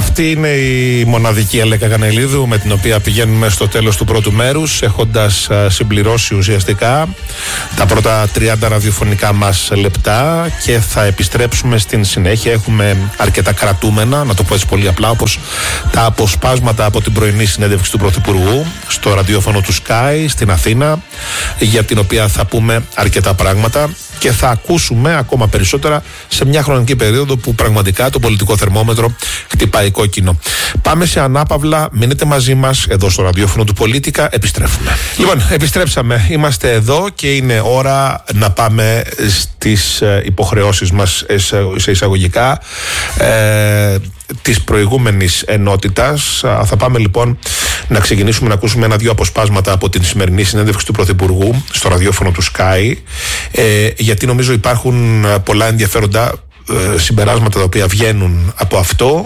Αυτή είναι η μοναδική Αλέκα Κανελίδου με την οποία πηγαίνουμε στο τέλος του πρώτου μέρους, έχοντας συμπληρώσει ουσιαστικά τα πρώτα 30 ραδιοφωνικά μας λεπτά, και θα επιστρέψουμε στην συνέχεια. Έχουμε αρκετά κρατούμενα, να το πω έτσι πολύ απλά, όπως τα αποσπάσματα από την πρωινή συνέντευξη του Πρωθυπουργού στο ραδιόφωνο του Sky στην Αθήνα, για την οποία θα πούμε αρκετά πράγματα και θα ακούσουμε ακόμα περισσότερα σε μια χρονική περίοδο που πραγματικά το πολιτικό θερμόμετρο χτυπάει κόκκινο. Πάμε σε ανάπαυλα, μείνετε μαζί μας εδώ στο ραδιόφωνο του Πολίτικα, επιστρέφουμε. Λοιπόν, επιστρέψαμε, είμαστε εδώ και είναι ώρα να πάμε στις υποχρεώσεις μας σε εισαγωγικά της προηγούμενης ενότητας. Θα πάμε λοιπόν να ξεκινήσουμε να ακούσουμε ένα-δύο αποσπάσματα από την σημερινή συνέντευξη του Πρωθυπουργού στο ραδιόφωνο του Sky, γιατί νομίζω υπάρχουν πολλά ενδιαφέροντα συμπεράσματα τα οποία βγαίνουν από αυτό,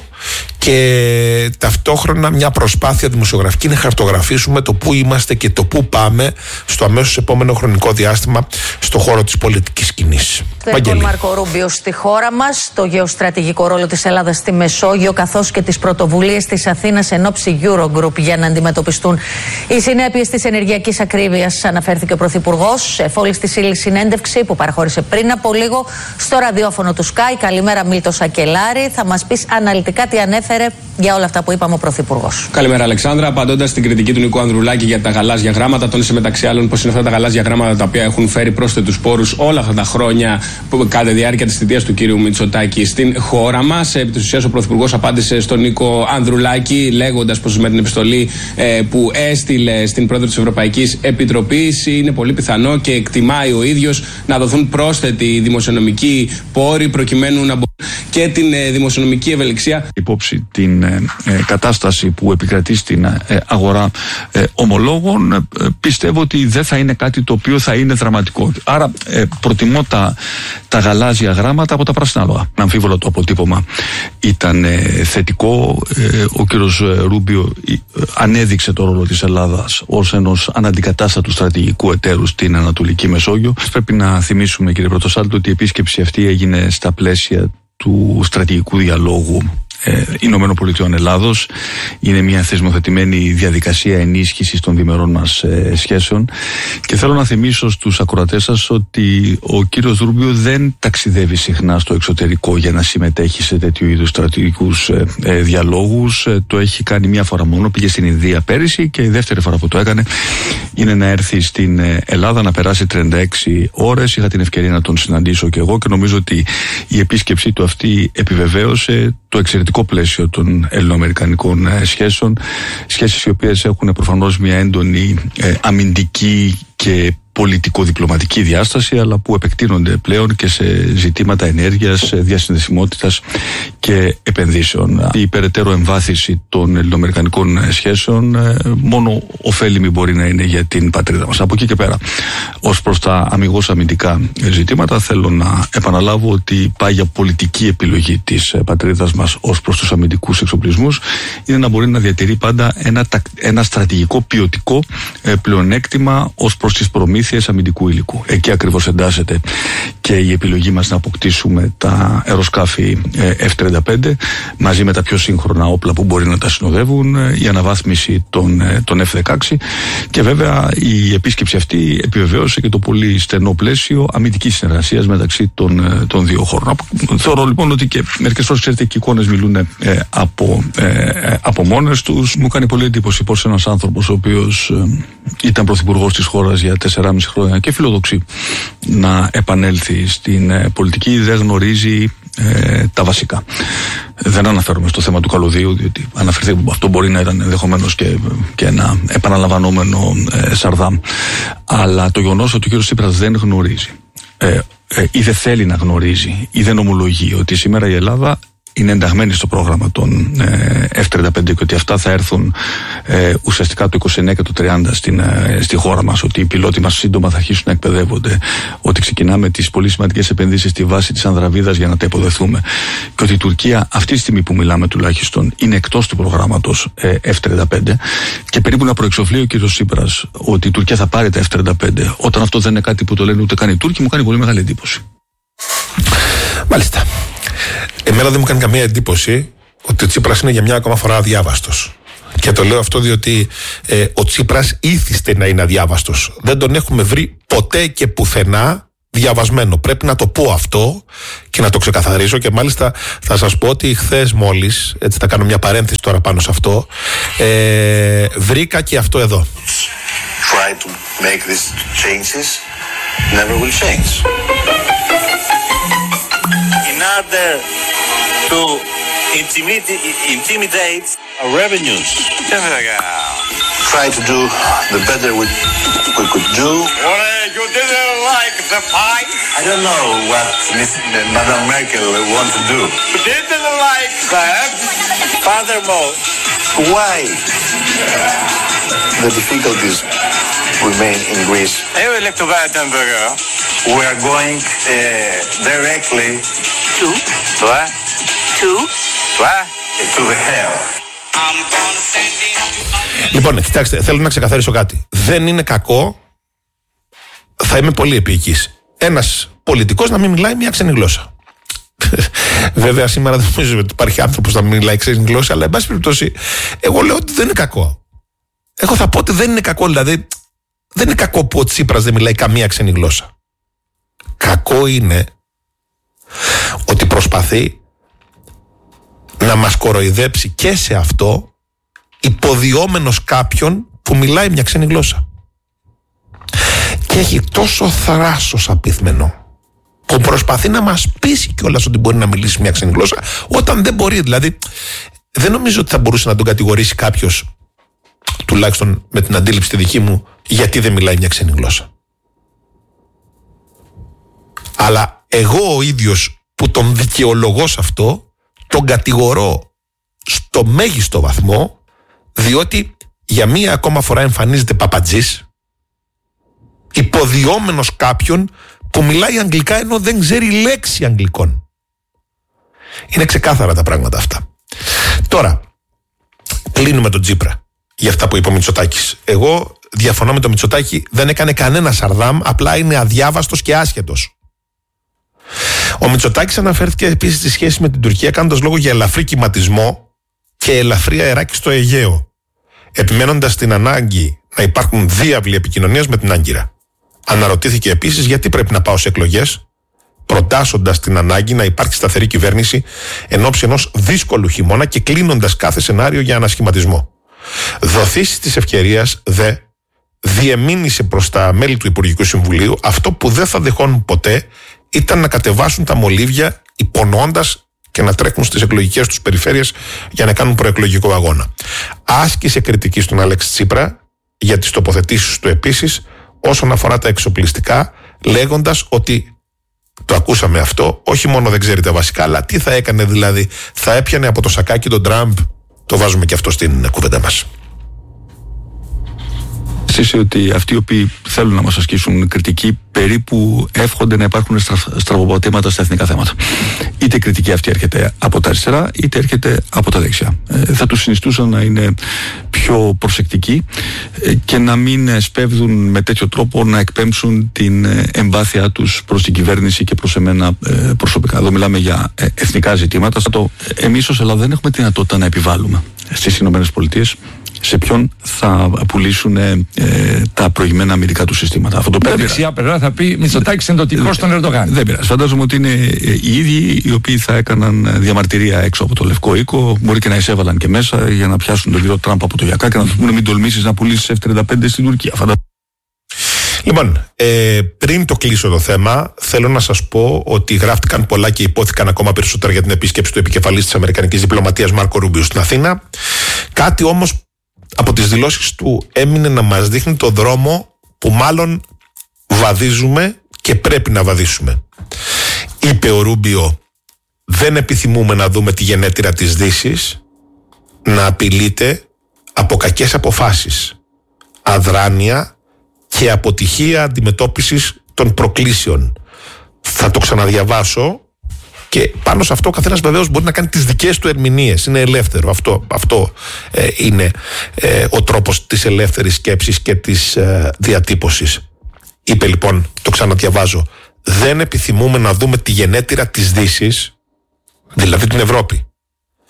και ταυτόχρονα μια προσπάθεια δημοσιογραφική να χαρτογραφήσουμε το πού είμαστε και το πού πάμε στο αμέσως επόμενο χρονικό διάστημα στο χώρο της πολιτικής σκηνής. Τον Μάρκο Ρούμπιο στη χώρα μας, το γεωστρατηγικό ρόλο της Ελλάδας στη Μεσόγειο, καθώς και τις πρωτοβουλίες της Αθήνας εν ώψη Eurogroup για να αντιμετωπιστούν οι συνέπειες της ενεργειακής ακρίβειας, αναφέρθηκε ο Πρωθυπουργός σε φόλης της ύλης συνέντευξη που παραχώρησε πριν από λίγο στο ραδιόφωνο του Sky. Καλημέρα, Μίλτο Σακελάρη. Θα μας πεις αναλυτικά τι ανέφερε για όλα αυτά που είπαμε ο Πρωθυπουργός. Καλημέρα, Αλεξάνδρα. Απαντώντας στην κριτική του Νίκου Ανδρουλάκη για τα γαλάζια γράμματα, τόνισε μεταξύ άλλων πως είναι αυτά τα γαλάζια γράμματα τα οποία έχουν φέρει πρόσθετους πόρους όλα αυτά τα χρόνια κατά τη διάρκεια της θητείας του κύριου Μητσοτάκη στην χώρα μας. Επί της ουσίας, ο Πρωθυπουργός απάντησε στον Νίκο Ανδρουλάκη, λέγοντας πως με την επιστολή που έστειλε στην πρόεδρο της Ευρωπαϊκής Επιτροπής είναι πολύ πιθανό και εκτιμάει ο ίδιος να δοθούν πρόσθετοι δημοσιονομικοί πόροι προκειμένου να μπορούν και την δημοσιονομική ευελιξία. Υπόψη την κατάσταση που επικρατεί στην αγορά ομολόγων, πιστεύω ότι δεν θα είναι κάτι το οποίο θα είναι δραματικό. Άρα προτιμώ τα γαλάζια γράμματα από τα πράσινα άλογα. Αμφίβολο το αποτύπωμα ήταν θετικό. Ο κύριος Ρούμπιο ανέδειξε το ρόλο της Ελλάδας ως ενός αναντικατάστατου στρατηγικού εταίρου στην Ανατολική Μεσόγειο. Πρέπει να θυμίσουμε, κύριε Πρωτοσάλτο, ότι η επίσκεψη αυτή έγινε στα πλαίσια του στρατηγικού διαλόγου Ηνωμένων Πολιτειών Ελλάδος. Είναι μια θεσμοθετημένη διαδικασία ενίσχυσης των διμερών μας σχέσεων, και θέλω να θυμίσω στους ακροατές σας ότι ο κύριος Ρούμπιο δεν ταξιδεύει συχνά στο εξωτερικό για να συμμετέχει σε τέτοιου είδους στρατηγικούς διαλόγους. Το έχει κάνει μια φορά μόνο, πήγε στην Ινδία πέρυσι, και η δεύτερη φορά που το έκανε είναι να έρθει στην Ελλάδα, να περάσει 36 ώρες. Είχα την ευκαιρία να τον συναντήσω και εγώ, και νομίζω ότι η επίσκεψή του αυτή επιβεβαίωσε το εξαιρετικό πλαίσιο των ελληνοαμερικανικών σχέσεων, σχέσεις οι οποίες έχουν προφανώς μια έντονη αμυντική και πολιτικο-διπλωματική διάσταση, αλλά που επεκτείνονται πλέον και σε ζητήματα ενέργειας, διασυνδεσιμότητας και επενδύσεων. Η περαιτέρω εμβάθυνση των ελληνοαμερικανικών σχέσεων μόνο ωφέλιμη μπορεί να είναι για την πατρίδα μας. Από εκεί και πέρα, ως προς τα αμιγώς αμυντικά ζητήματα, θέλω να επαναλάβω ότι πάει για πολιτική επιλογή της πατρίδας μας ως προς τους αμυντικούς εξοπλισμούς, είναι να μπορεί να διατηρεί πάντα ένα στρατηγικό ποιοτικό πλεονέκτημα ως προς τις προμήθειες αμυντικού υλικού. Εκεί ακριβώς εντάσσεται και η επιλογή μας να αποκτήσουμε τα αεροσκάφη F-35 μαζί με τα πιο σύγχρονα όπλα που μπορεί να τα συνοδεύουν, η αναβάθμιση των F-16, και βέβαια η επίσκεψη αυτή επιβεβαίωσε και το πολύ στενό πλαίσιο αμυντικής συνεργασίας μεταξύ των δύο χώρων. Θεωρώ λοιπόν ότι και μερικές φορές, ξέρετε, και οι εικόνες μιλούν από μόνες τους. Μου κάνει πολύ εντύπωση πως ένας άνθρωπος ο οποίος ήταν πρωθυπουργός της χώρας για 4,5 χρόνια και φιλοδοξεί να επανέλθει στην πολιτική, δεν γνωρίζει τα βασικά. Δεν αναφέρομαι στο θέμα του καλωδίου, διότι αναφερθεί, αυτό μπορεί να ήταν ενδεχομένως και ένα επαναλαμβανόμενο σαρδάμ. Αλλά το γεγονός ότι ο κ. Τσίπρας δεν γνωρίζει ή δεν θέλει να γνωρίζει ή δεν ομολογεί ότι σήμερα η Ελλάδα είναι ενταγμένη στο πρόγραμμα των F-35 και ότι αυτά θα έρθουν ουσιαστικά το 29 και το 30 στη χώρα μας, ότι οι πιλότοι μας σύντομα θα αρχίσουν να εκπαιδεύονται, ότι ξεκινάμε τις πολύ σημαντικές επενδύσεις στη βάση της Ανδραβίδας για να τα υποδεθούμε, και ότι η Τουρκία αυτή τη στιγμή που μιλάμε τουλάχιστον είναι εκτός του προγράμματος F-35, και περίπου να προεξοφλεί ο κ. Τσίπρας ότι η Τουρκία θα πάρει τα F-35, όταν αυτό δεν είναι κάτι που το λένε ούτε καν οι Τούρκοι, μου κάνει πολύ μεγάλη εντύπωση. Μάλιστα. Εμένα δεν μου κάνει καμία εντύπωση ότι ο Τσίπρας είναι για μια ακόμα φορά αδιάβαστος. Και το λέω αυτό διότι ο Τσίπρας ήθιστε να είναι αδιάβαστος. Δεν τον έχουμε βρει ποτέ και πουθενά διαβασμένο. Πρέπει να το πω αυτό και να το ξεκαθαρίσω, και μάλιστα θα σας πω ότι χθες μόλις, έτσι θα κάνω μια παρένθεση τώρα πάνω σε αυτό, βρήκα και αυτό εδώ. Try to make these changes, never will change. In order to intimidate our revenues, try to do the better we could do. You didn't like the pie? I don't know what Madame Merkel wants to do. You didn't like that? Furthermore, why the difficulties remain in Greece? I would like to buy a hamburger. We are going directly To? What? To? What? to the hell. I'm gonna send him. Λοιπόν, κοιτάξτε, θέλω να ξεκαθαρίσω κάτι. Δεν είναι κακό, θα είμαι πολύ επίοικης, ένας πολιτικός να μην μιλάει μια ξένη γλώσσα. Βέβαια, σήμερα δεν νομίζω ότι υπάρχει άνθρωπος να μην μιλάει ξένη γλώσσα, αλλά εν πάση περιπτώσει, εγώ λέω ότι δεν είναι κακό. Εγώ θα πω ότι δεν είναι κακό, δηλαδή, δεν είναι κακό που ο Τσίπρας δεν μιλάει καμία ξένη γλώσσα. Κακό είναι ότι προσπαθεί να μας κοροϊδέψει και σε αυτό, υποδιόμενος κάποιον που μιλάει μια ξένη γλώσσα. Και έχει τόσο θράσος απίθμενο που προσπαθεί να μας πείσει κιόλας ότι μπορεί να μιλήσει μια ξένη γλώσσα, όταν δεν μπορεί. Δηλαδή, δεν νομίζω ότι θα μπορούσε να τον κατηγορήσει κάποιος, τουλάχιστον με την αντίληψη τη δική μου, γιατί δεν μιλάει μια ξένη γλώσσα. Αλλά εγώ ο ίδιος που τον δικαιολογώ σε αυτό, τον κατηγορώ στο μέγιστο βαθμό, διότι για μία ακόμα φορά εμφανίζεται παπατζής, υποδιόμενος κάποιον που μιλάει αγγλικά ενώ δεν ξέρει λέξη αγγλικών. Είναι ξεκάθαρα τα πράγματα αυτά. Τώρα, κλείνουμε τον Τσίπρα για αυτά που είπε ο Μητσοτάκης. Εγώ διαφωνώ με τον Μητσοτάκη, δεν έκανε κανένα σαρδάμ, απλά είναι αδιάβαστος και άσχετος. Ο Μητσοτάκης αναφέρθηκε επίσης στη σχέση με την Τουρκία, κάνοντας λόγο για ελαφρύ κυματισμό και ελαφρύ αεράκι στο Αιγαίο, επιμένοντας την ανάγκη να υπάρχουν διάβλοι επικοινωνίας με την Άγκυρα. Αναρωτήθηκε επίσης γιατί πρέπει να πάω σε εκλογές, προτάσσοντας την ανάγκη να υπάρχει σταθερή κυβέρνηση εν ώψη ενός δύσκολου χειμώνα και κλείνοντας κάθε σενάριο για ανασχηματισμό. Δοθήσεις της ευκαιρίας δε διεμήνυσε προς τα μέλη του Υπουργικού Συμβουλίου αυτό που δεν θα δεχόνουν ποτέ, ήταν να κατεβάσουν τα μολύβια υπονοώντας και να τρέχουν στις εκλογικές τους περιφέρειες για να κάνουν προεκλογικό αγώνα. Άσκησε κριτική στον Αλέξη Τσίπρα για τις τοποθετήσεις του επίσης όσον αφορά τα εξοπλιστικά, λέγοντας ότι, το ακούσαμε αυτό, όχι μόνο δεν ξέρει τα βασικά, αλλά τι θα έκανε, δηλαδή θα έπιανε από το σακάκι τον Τραμπ. Το βάζουμε και αυτό στην κουβέντα μας. Ότι αυτοί οι οποίοι θέλουν να μας ασκήσουν κριτική περίπου εύχονται να υπάρχουν στραβοπατήματα στα εθνικά θέματα. Είτε η κριτική αυτή έρχεται από τα αριστερά, είτε έρχεται από τα δεξιά. Θα τους συνιστούσα να είναι πιο προσεκτικοί και να μην σπέβδουν με τέτοιο τρόπο να εκπέμψουν την εμπάθειά τους προς την κυβέρνηση και προς εμένα προσωπικά. Εδώ μιλάμε για εθνικά ζητήματα. Εμείς ως Ελλάδα δεν έχουμε τη δυνατότητα να επιβάλλουμε στις ΗΠΑ σε ποιον θα πουλήσουν τα προηγμένα αμυντικά του συστήματα. Αυτό το η δεξιά πλευρά θα πει Μητσοτάκης είναι το τυχό στον Ερντογάν. Δεν πειράζει. Φαντάζομαι ότι είναι οι ίδιοι οι οποίοι θα έκαναν διαμαρτυρία έξω από το Λευκό Οίκο, μπορεί και να εισέβαλαν και μέσα για να πιάσουν τον κύριο Τραμπ από το γιακά και να του πούνε μην τολμήσεις να πουλήσεις F-35 στην Τουρκία. Λοιπόν, πριν το κλείσω το θέμα, θέλω να σας πω ότι γράφτηκαν πολλά και υπόθηκαν ακόμα περισσότερα για την επίσκεψη του επικεφαλής της Αμερικανικής Διπλωματίας Μάρκο Ρούμπιο στην Αθήνα. Κάτι όμως από τις δηλώσεις του έμεινε να μας δείχνει το δρόμο που μάλλον βαδίζουμε και πρέπει να βαδίσουμε. Είπε ο Ρούμπιο, δεν επιθυμούμε να δούμε τη γενέτειρα της Δύσης να απειλείται από κακές αποφάσεις, αδράνεια και αποτυχία αντιμετώπισης των προκλήσεων. Θα το ξαναδιαβάσω και πάνω σε αυτό ο καθένας βεβαίως μπορεί να κάνει τις δικές του ερμηνείες. Είναι ελεύθερο. Αυτό είναι ο τρόπος της ελεύθερης σκέψης και της διατύπωσης. Είπε λοιπόν, το ξαναδιαβάζω, δεν επιθυμούμε να δούμε τη γενέτειρα της Δύσης, δηλαδή την Ευρώπη,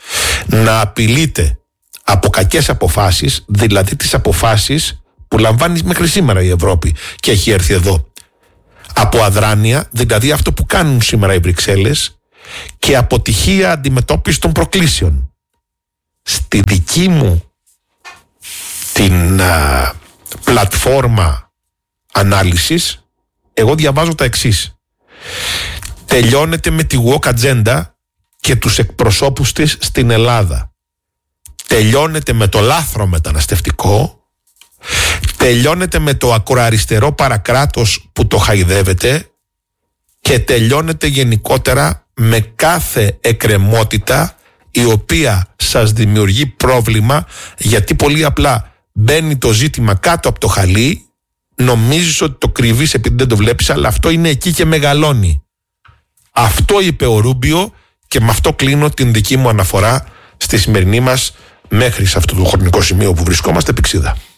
να απειλείται από κακές αποφάσεις, δηλαδή τις αποφάσεις που λαμβάνει μέχρι σήμερα η Ευρώπη και έχει έρθει εδώ. Από αδράνεια, δηλαδή αυτό που κάνουν σήμερα οι Βρυξέλλες, και αποτυχία αντιμετώπιση των προκλήσεων. Στη δική μου την πλατφόρμα ανάλυσης, εγώ διαβάζω τα εξής. Τελειώνεται με τη woke agenda και τους εκπροσώπους της στην Ελλάδα. Τελειώνεται με το λάθρο μεταναστευτικό. Τελειώνεται με το ακροαριστερό παρακράτος που το χαϊδεύεται. Και τελειώνεται γενικότερα με κάθε εκκρεμότητα η οποία σας δημιουργεί πρόβλημα, γιατί πολύ απλά μπαίνει το ζήτημα κάτω από το χαλί, νομίζεις ότι το κρυβείς επειδή δεν το βλέπεις, αλλά αυτό είναι εκεί και μεγαλώνει. Αυτό είπε ο Ρούμπιο και με αυτό κλείνω την δική μου αναφορά στη σημερινή μας μέχρι σε αυτό το χρονικό σημείο που βρισκόμαστε Πηξίδα.